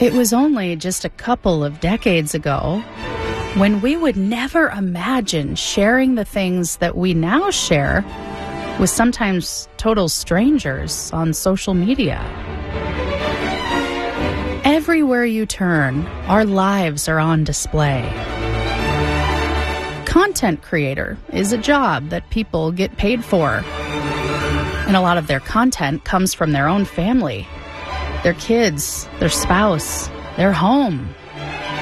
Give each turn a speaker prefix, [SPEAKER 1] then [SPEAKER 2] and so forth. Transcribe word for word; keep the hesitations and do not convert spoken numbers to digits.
[SPEAKER 1] It was only just a couple of decades ago when we would never imagine sharing the things that we now share with sometimes total strangers on social media. Everywhere you turn, our lives are on display. Content creator is a job that people get paid for. And a lot of their content comes from their own family, their kids, their spouse, their home,